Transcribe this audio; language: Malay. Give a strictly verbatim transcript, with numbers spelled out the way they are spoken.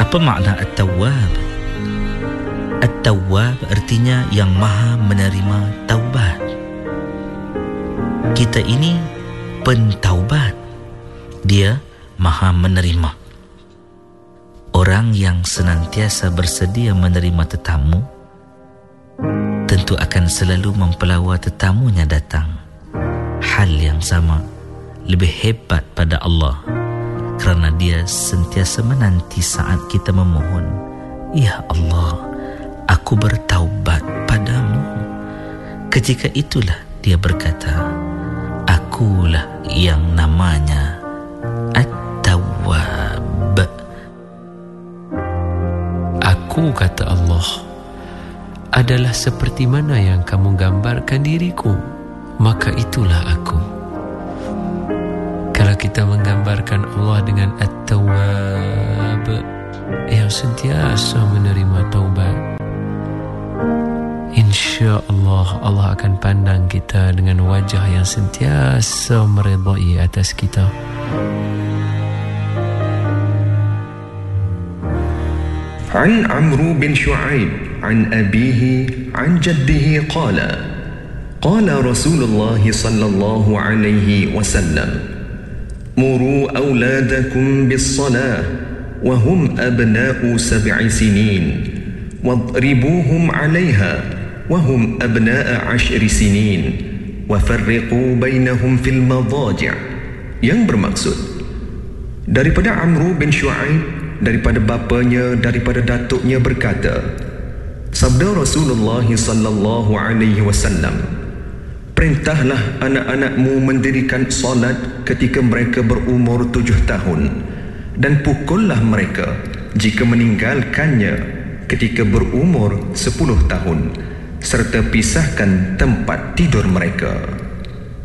Apa makna At-Tawwab? At-Tawwab artinya yang maha menerima taubat. Kita ini pentaubat. Dia maha menerima. Orang yang senantiasa bersedia menerima tetamu tentu akan selalu mempelawa tetamunya datang. Hal yang sama, lebih hebat pada Allah, kerana dia sentiasa menanti saat kita memohon, "Ya Allah, aku bertaubat padamu." Ketika itulah dia berkata, "Akulah yang namanya At-Tawwab." Aku, kata Allah, adalah seperti mana yang kamu gambarkan diriku, maka itulah aku. Kalau kita menggambarkan Allah dengan At-Tawwab, yang sentiasa menerima taubat, insya-Allah Allah akan pandang kita dengan wajah yang sentiasa meredai atas kita. عن عمرو بن شعيب عن أبيه عن جده قال قال رسول الله صلى الله عليه وسلم مروا أولادكم بالصلاة وهم أبناء سبع سنين واضربوهم عليها وهم أبناء عشر سنين وفرقوا بينهم في المضاجع. Yang bermaksud daripada Amru bin Shu'aib, daripada bapanya, daripada datuknya berkata, sabda Rasulullah sallallahu alaihi wasallam, perintahlah anak-anakmu mendirikan solat ketika mereka berumur tujuh tahun dan pukullah mereka jika meninggalkannya ketika berumur sepuluh tahun, serta pisahkan tempat tidur mereka.